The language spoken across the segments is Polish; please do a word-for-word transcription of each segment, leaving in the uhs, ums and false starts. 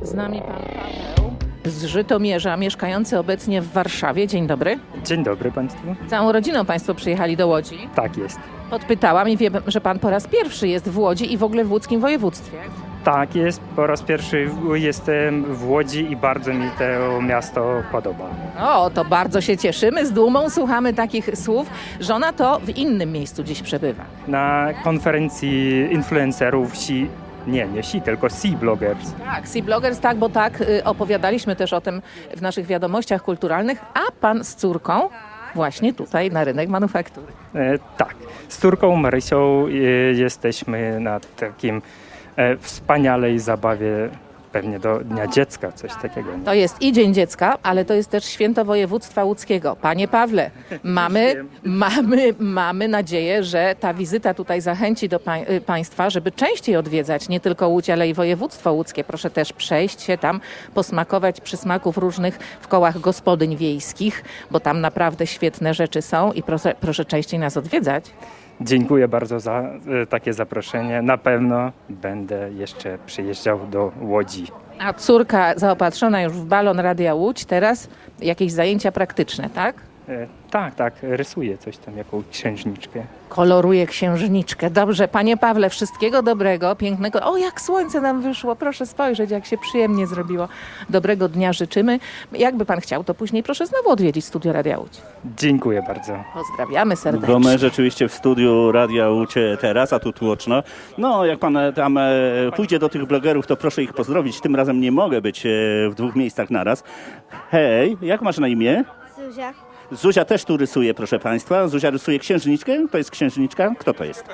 Z nami pan Paweł z Żytomierza, mieszkający obecnie w Warszawie. Dzień dobry. Dzień dobry Państwu. Całą rodziną Państwo przyjechali do Łodzi. Tak jest. Podpytałam i wiem, że Pan po raz pierwszy jest w Łodzi i w ogóle w łódzkim województwie. Tak jest, po raz pierwszy jestem w Łodzi i bardzo mi to miasto podoba. O, to bardzo się cieszymy, z dumą słuchamy takich słów. Żona to w innym miejscu dziś przebywa. Na konferencji influencerów si, nie, nie si, tylko Sea Bloggers. Tak, Sea Bloggers, tak, bo tak y, opowiadaliśmy też o tym w naszych wiadomościach kulturalnych, a Pan z córką właśnie tutaj na rynek manufaktury. E, tak, z córką Marysią e, jesteśmy na takim e, wspaniałej zabawie, pewnie do Dnia Dziecka, coś takiego. Nie? To jest i Dzień Dziecka, ale to jest też Święto Województwa Łódzkiego. Panie Pawle, mamy, mamy, mamy nadzieję, że ta wizyta tutaj zachęci do pań, Państwa, żeby częściej odwiedzać nie tylko Łódź, ale i województwo łódzkie. Proszę też przejść się tam, posmakować przysmaków różnych w kołach gospodyń wiejskich, bo tam naprawdę świetne rzeczy są i proszę, proszę częściej nas odwiedzać. Dziękuję bardzo za e, takie zaproszenie. Na pewno będę jeszcze przyjeżdżał do Łodzi. A córka zaopatrzona już w balon Radia Łódź, teraz jakieś zajęcia praktyczne, tak? E, tak, tak, rysuję coś tam, jakąś księżniczkę. Koloruje księżniczkę. Dobrze, panie Pawle, wszystkiego dobrego, pięknego. O, jak słońce nam wyszło. Proszę spojrzeć, jak się przyjemnie zrobiło. Dobrego dnia życzymy. Jakby pan chciał, to później proszę znowu odwiedzić studio Radia Łódź. Dziękuję bardzo. Pozdrawiamy serdecznie. Bo my rzeczywiście w studiu Radia Łódź teraz, a tu tłoczno. No, jak pan tam e, pójdzie do tych blogerów, to proszę ich pozdrowić. Tym razem nie mogę być e, w dwóch miejscach naraz. Hej, jak masz na imię? Zuzia. Zuzia też tu rysuje, proszę państwa. Zuzia rysuje księżniczkę. To jest księżniczka? Kto to jest?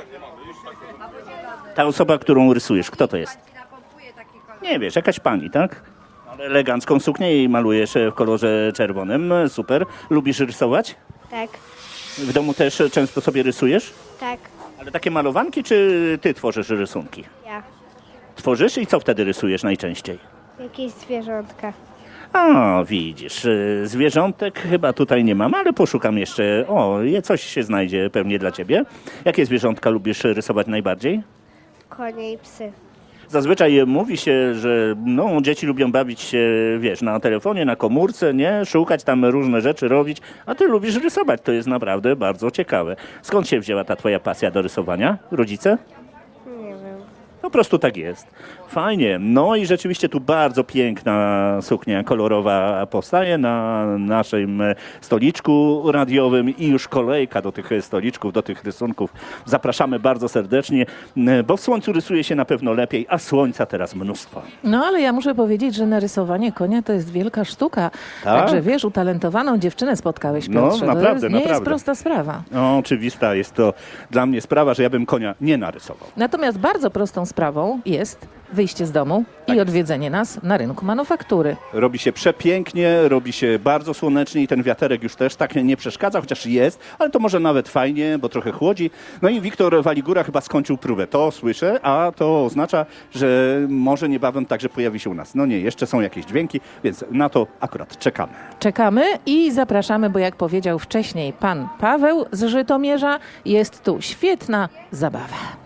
Ta osoba, którą rysujesz, kto to jest? Nie wiesz, jakaś pani, tak? Ale elegancką suknię jej malujesz w kolorze czerwonym. Super. Lubisz rysować? Tak, W domu też często sobie rysujesz? tak, Ale takie malowanki, czy ty tworzysz rysunki? ja. Tworzysz i co wtedy rysujesz najczęściej? Jakieś zwierzątka. A, widzisz, y, zwierzątek chyba tutaj nie mam, ale poszukam jeszcze. O, je- coś się znajdzie pewnie dla ciebie. Jakie zwierzątka lubisz rysować najbardziej? Konie i psy. Zazwyczaj mówi się, że no, dzieci lubią bawić się, wiesz, na telefonie, na komórce, nie? Szukać tam różne rzeczy, robić, a ty lubisz rysować. To jest naprawdę bardzo ciekawe. Skąd się wzięła ta twoja pasja do rysowania? Rodzice? Nie wiem. Po prostu tak jest. Fajnie. No i rzeczywiście tu bardzo piękna suknia kolorowa powstaje na naszym stoliczku radiowym i już kolejka do tych stoliczków, do tych rysunków. Zapraszamy bardzo serdecznie, bo w słońcu rysuje się na pewno lepiej, a słońca teraz mnóstwo. No ale ja muszę powiedzieć, że narysowanie konia to jest wielka sztuka. Tak? Także wiesz, utalentowaną dziewczynę spotkałeś, No, Piotrze. naprawdę, to jest, nie naprawdę. jest prosta sprawa. No, oczywista jest to dla mnie sprawa, że ja bym konia nie narysował. Natomiast bardzo prostą sprawą jest wyjście z domu i odwiedzenie nas na rynku manufaktury. Robi się przepięknie, robi się bardzo słonecznie i ten wiaterek już też tak nie przeszkadza, chociaż jest, ale to może nawet fajnie, bo trochę chłodzi. No i Wiktor Waligura chyba skończył próbę. To słyszę, a to oznacza, że może niebawem także pojawi się u nas. No nie, jeszcze są jakieś dźwięki, więc na to akurat czekamy. Czekamy i zapraszamy, bo jak powiedział wcześniej pan Paweł z Żytomierza, jest tu świetna zabawa.